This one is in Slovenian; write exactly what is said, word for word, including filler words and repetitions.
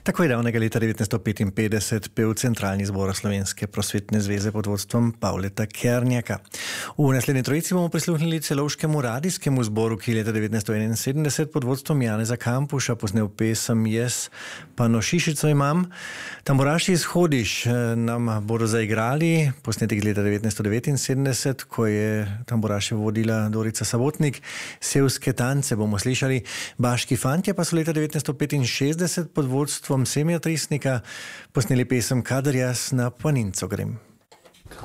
Tako je davnega leta devetnajststo petinpetdeset pel Centralni zbor Slovenske prosvetne zveze pod vodstvom Pavleta Kernjaka. V naslednji trojici bomo prisluhnili celovškemu radijskemu zboru, ki je leta devetnajststo enainsedemdeset pod vodstvom Janeza Kampuša posnel pesem Jaz pa nošišico imam. Tamburaši iz Hodiš nam bodo zaigrali posnetek leta devetnajststo devetinsedemdeset, ko je tamburaše vodila Dorica Sabotnik. Sevske tance bomo slišali. Baški fantje pa so leta devetnajststo petinšestdeset pod vodstvom Semija Trisnika posneli pesem Kadar jaz na planinco grem.